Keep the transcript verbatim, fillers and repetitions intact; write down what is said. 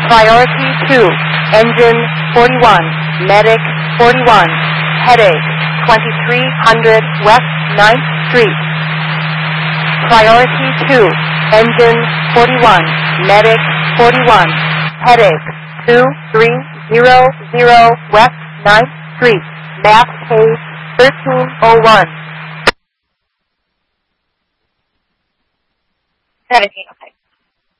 Priority two, engine forty-one, medic forty-one, headache twenty-three hundred West ninth Street. Priority two, engine forty-one, medic forty-one, headache two three zero zero West ninth Street, map page thirteen oh one. seventeen, okay.